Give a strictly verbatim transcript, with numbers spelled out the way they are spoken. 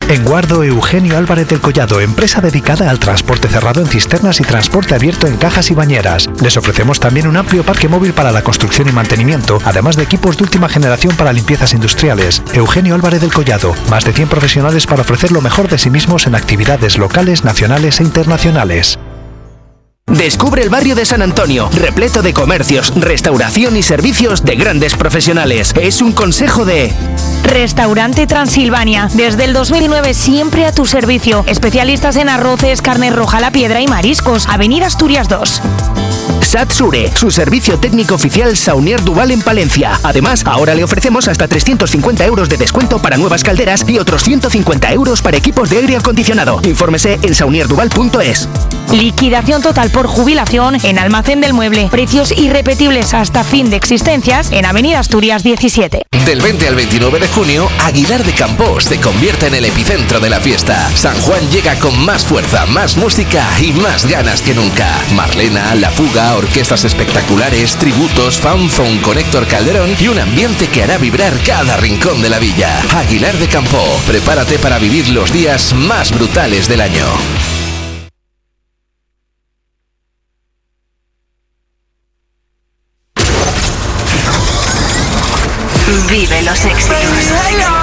En Guardo, Eugenio Álvarez del Collado, empresa dedicada al transporte cerrado en cisternas y transporte abierto en cajas y bañeras. Les ofrecemos también un amplio parque móvil para la construcción y mantenimiento, además de equipos de última generación para limpiezas industriales. Eugenio Álvarez del Collado, más de cien profesionales para ofrecer lo mejor de sí mismos en actividades locales, nacionales e internacionales. Descubre el barrio de San Antonio, repleto de comercios, restauración y servicios de grandes profesionales. Es un consejo de... Restaurante Transilvania, desde el dos mil nueve siempre a tu servicio. Especialistas en arroces, carne roja a la piedra y mariscos. Avenida Asturias dos. Satsure, su servicio técnico oficial Saunier Duval en Palencia. Además, ahora le ofrecemos hasta trescientos cincuenta euros de descuento para nuevas calderas y otros ciento cincuenta euros para equipos de aire acondicionado. Infórmese en saunier duval punto es. Liquidación total por jubilación en Almacén del Mueble. Precios irrepetibles hasta fin de existencias en Avenida Asturias diecisiete. Del veinte al veintinueve de junio, Aguilar de Campoo se convierte en el epicentro de la fiesta. San Juan llega con más fuerza, más música y más ganas que nunca. Marlena, La Fuga, orquestas espectaculares, tributos, fanzón con Héctor Calderón y un ambiente que hará vibrar cada rincón de la villa. Aguilar de Campoo, prepárate para vivir los días más brutales del año. Vive los éxitos.